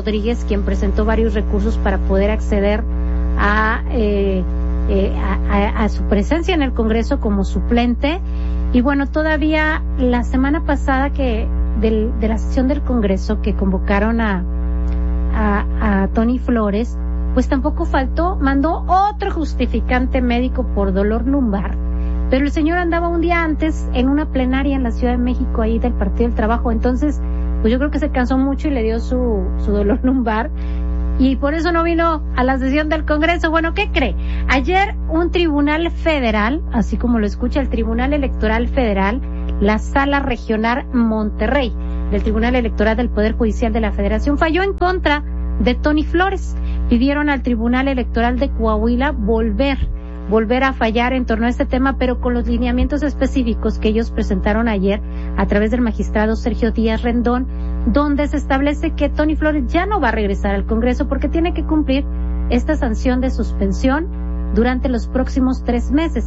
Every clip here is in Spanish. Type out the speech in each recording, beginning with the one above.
Rodríguez, quien presentó varios recursos para poder acceder a su presencia en el Congreso como suplente. Y bueno, todavía la semana pasada de la sesión del Congreso que convocaron a Tony Flores, pues tampoco mandó otro justificante médico por dolor lumbar. Pero el señor andaba un día antes en una plenaria en la Ciudad de México, ahí del Partido del Trabajo. Entonces, pues yo creo que se cansó mucho y le dio su dolor lumbar. Y por eso no vino a la sesión del Congreso. Bueno, ¿qué cree? Ayer un tribunal federal, así como lo escucha, el Tribunal Electoral Federal, la Sala Regional Monterrey del Tribunal Electoral del Poder Judicial de la Federación, falló en contra de Tony Flores. Pidieron al Tribunal Electoral de Coahuila volver a fallar en torno a este tema, pero con los lineamientos específicos que ellos presentaron ayer a través del magistrado Sergio Díaz Rendón, donde se establece que Tony Flores ya no va a regresar al Congreso porque tiene que cumplir esta sanción de suspensión durante los próximos 3 meses,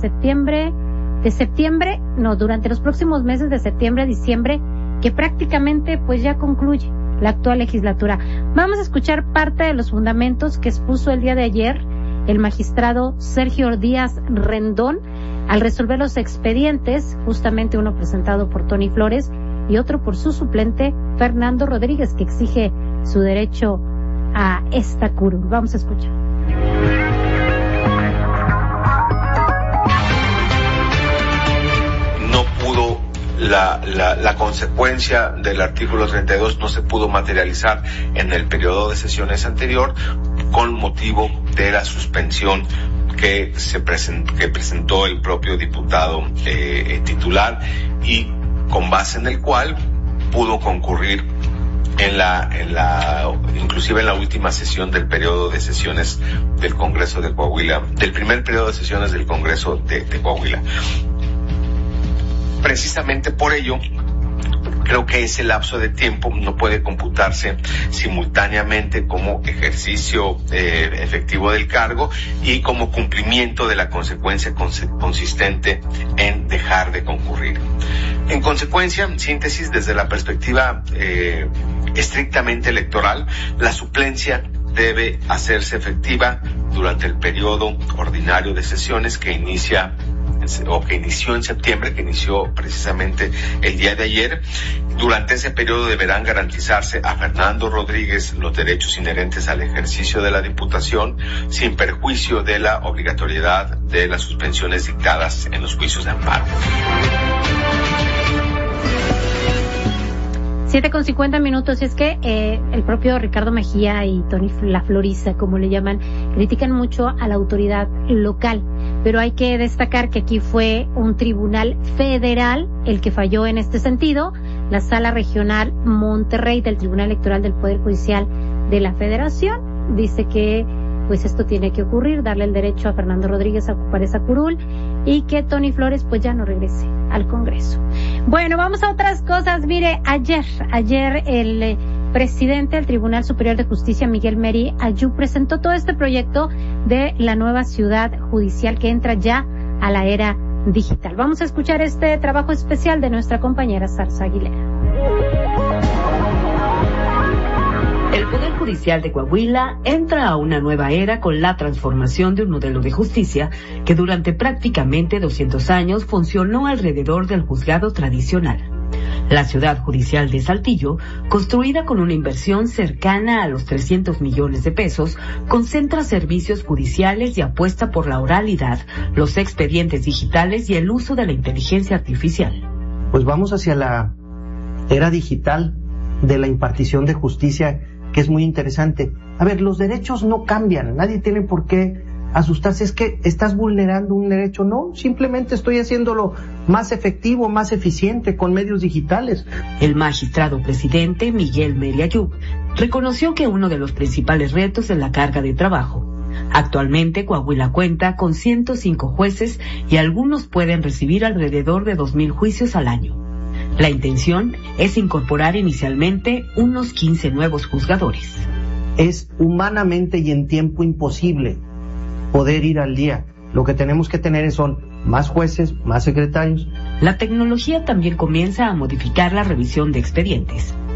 durante los próximos meses de septiembre a diciembre, que prácticamente pues ya concluye la actual legislatura. Vamos a escuchar parte de los fundamentos que expuso el día de ayer el magistrado Sergio Díaz Rendón al resolver los expedientes, justamente uno presentado por Tony Flores y otro por su suplente Fernando Rodríguez, que exige su derecho a esta curul. Vamos a escuchar. No pudo la consecuencia del artículo 32 no se pudo materializar en el periodo de sesiones anterior con motivo de la suspensión que presentó el propio diputado titular, y con base en el cual pudo concurrir inclusive en la última sesión del periodo de sesiones del Congreso de Coahuila, del primer periodo de sesiones del Congreso de Coahuila. Precisamente por ello, creo que ese lapso de tiempo no puede computarse simultáneamente como ejercicio efectivo del cargo y como cumplimiento de la consecuencia consistente en dejar de concurrir. En consecuencia, en síntesis, desde la perspectiva estrictamente electoral, la suplencia debe hacerse efectiva durante el periodo ordinario de sesiones que inició en septiembre, que inició precisamente el día de ayer. Durante ese periodo deberán garantizarse a Fernando Rodríguez los derechos inherentes al ejercicio de la diputación, sin perjuicio de la obligatoriedad de las suspensiones dictadas en los juicios de amparo. 7:50, y es que el propio Ricardo Mejía y Tony La Florista, como le llaman, critican mucho a la autoridad local, pero hay que destacar que aquí fue un tribunal federal el que falló en este sentido. La Sala Regional Monterrey del Tribunal Electoral del Poder Judicial de la Federación dice que pues esto tiene que ocurrir, darle el derecho a Fernando Rodríguez a ocupar esa curul y que Tony Flores pues ya no regrese al Congreso. Bueno, vamos a otras cosas. Mire, ayer el presidente del Tribunal Superior de Justicia, Miguel Meri Ayub, presentó todo este proyecto de la nueva ciudad judicial que entra ya a la era digital. Vamos a escuchar este trabajo especial de nuestra compañera Sarsa Aguilera. El Poder Judicial de Coahuila entra a una nueva era con la transformación de un modelo de justicia que durante prácticamente 200 años funcionó alrededor del juzgado tradicional. La ciudad judicial de Saltillo, construida con una inversión cercana a los 300 millones de pesos, concentra servicios judiciales y apuesta por la oralidad, los expedientes digitales y el uso de la inteligencia artificial. Pues vamos hacia la era digital de la impartición de justicia, que es muy interesante. A ver, los derechos no cambian, nadie tiene por qué asustarse, es que estás vulnerando un derecho. No, simplemente estoy haciéndolo más efectivo, más eficiente con medios digitales. El magistrado presidente Miguel Meri Ayub reconoció que uno de los principales retos es la carga de trabajo. Actualmente Coahuila cuenta con 105 jueces y algunos pueden recibir alrededor de 2,000 juicios al año. La intención es incorporar inicialmente unos 15 nuevos juzgadores. Es humanamente y en tiempo imposible poder ir al día. Lo que tenemos que tener son más jueces, más secretarios. La tecnología también comienza a modificar la revisión de expedientes.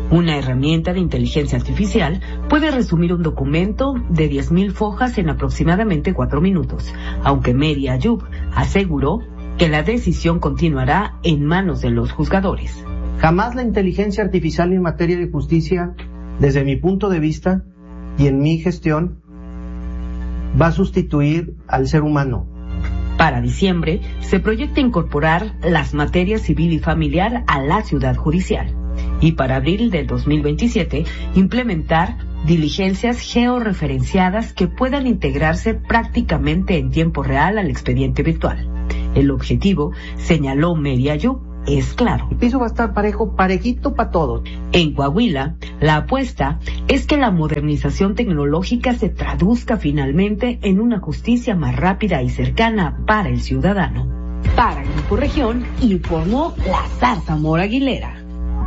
Una herramienta de inteligencia artificial puede resumir un documento de 10.000 hojas en aproximadamente 4 minutos, aunque Mary Ayub aseguró que la decisión continuará en manos de los juzgadores. Jamás la inteligencia artificial en materia de justicia, desde mi punto de vista y en mi gestión, va a sustituir al ser humano. Para diciembre, se proyecta incorporar las materias civil y familiar a la ciudad judicial. Y para abril del 2027, implementar diligencias georreferenciadas que puedan integrarse prácticamente en tiempo real al expediente virtual. El objetivo, señaló Mary Ayub, es claro. El piso va a estar parejito para todos. En Coahuila, la apuesta es que la modernización tecnológica se traduzca finalmente en una justicia más rápida y cercana para el ciudadano. Para Grupo Región, informó Lazar Zamora Aguilera.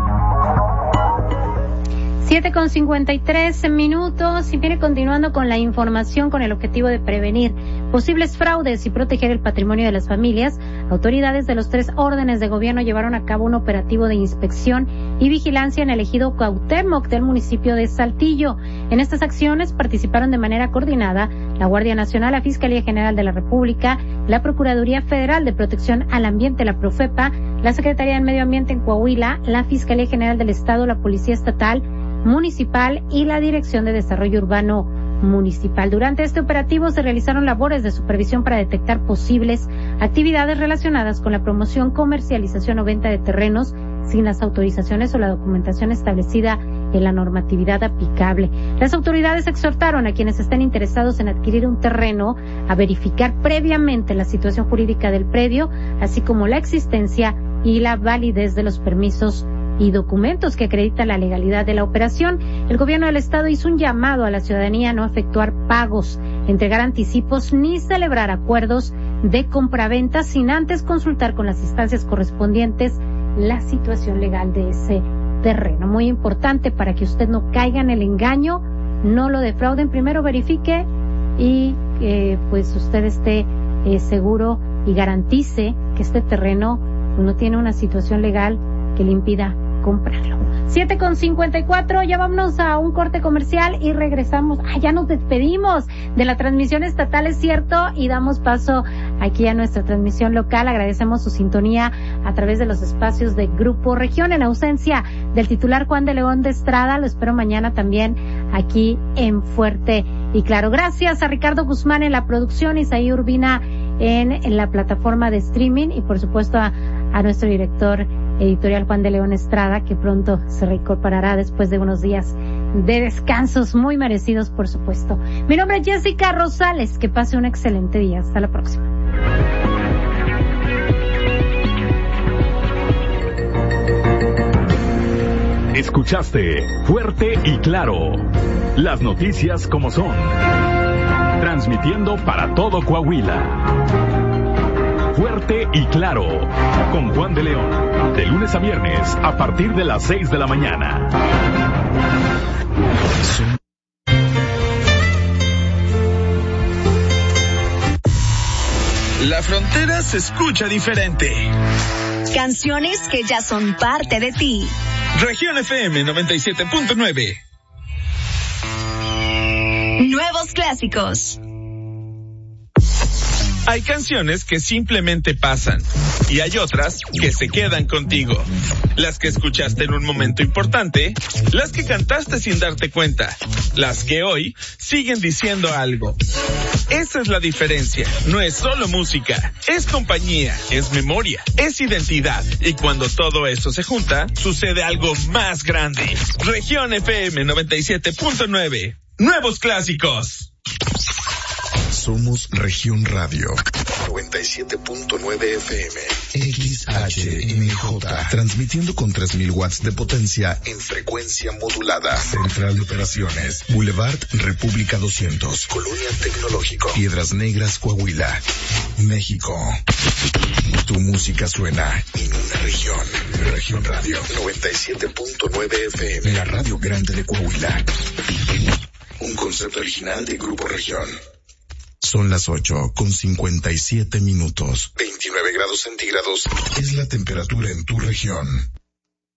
7:53 y viene continuando con la información con el objetivo de prevenir posibles fraudes y proteger el patrimonio de las familias. Autoridades de los 3 órdenes de gobierno llevaron a cabo un operativo de inspección y vigilancia en el ejido Cuauhtémoc del municipio de Saltillo. En estas acciones participaron de manera coordinada la Guardia Nacional, la Fiscalía General de la República, la Procuraduría Federal de Protección al Ambiente, la Profepa, la Secretaría del Medio Ambiente en Coahuila, la Fiscalía General del Estado, la Policía Estatal, Municipal y la Dirección de Desarrollo Urbano Municipal. Durante este operativo se realizaron labores de supervisión para detectar posibles actividades relacionadas con la promoción, comercialización o venta de terrenos sin las autorizaciones o la documentación establecida en la normatividad aplicable. Las autoridades exhortaron a quienes estén interesados en adquirir un terreno a verificar previamente la situación jurídica del predio, así como la existencia y la validez de los permisos y documentos que acreditan la legalidad de la operación. El gobierno del estado hizo un llamado a la ciudadanía a no efectuar pagos, entregar anticipos ni celebrar acuerdos de compraventa sin antes consultar con las instancias correspondientes la situación legal de ese terreno. Muy importante para que usted no caiga en el engaño, no lo defrauden, primero verifique y pues usted esté seguro y garantice que este terreno no tiene una situación legal que le impida comprarlo. 7:54, ya vámonos a un corte comercial y regresamos. Ya nos despedimos de la transmisión estatal, es cierto, y damos paso aquí a nuestra transmisión local. Agradecemos su sintonía a través de los espacios de Grupo Región en ausencia del titular Juan de León de Estrada. Lo espero mañana también aquí en Fuerte y Claro. Gracias a Ricardo Guzmán en la producción, Isaí Urbina en la plataforma de streaming y por supuesto a nuestro director editorial Juan de León Estrada, que pronto se reincorporará después de unos días de descansos muy merecidos, por supuesto. Mi nombre es Jessica Rosales, que pase un excelente día. Hasta la próxima. Escuchaste Fuerte y Claro, las noticias como son, transmitiendo para todo Coahuila. Fuerte y Claro, con Juan de León, de lunes a viernes a partir de las 6 de la mañana. La frontera se escucha diferente. Canciones que ya son parte de ti. Región FM 97.9. Nuevos clásicos. Hay canciones que simplemente pasan y hay otras que se quedan contigo. Las que escuchaste en un momento importante, las que cantaste sin darte cuenta, las que hoy siguen diciendo algo. Esa es la diferencia. No es solo música, es compañía, es memoria, es identidad. Y cuando todo eso se junta, sucede algo más grande. Región FM 97.9. Nuevos clásicos. Somos Región Radio 97.9 FM XHMJ, transmitiendo con 3000 watts de potencia en frecuencia modulada. Central de Operaciones, Boulevard República 200, Colonia Tecnológico, Piedras Negras, Coahuila, México. Tu música suena en una región. Región Radio 97.9 FM, la radio grande de Coahuila. Un concepto original de Grupo Región. Son las 8:57. 29 grados centígrados es la temperatura en tu región.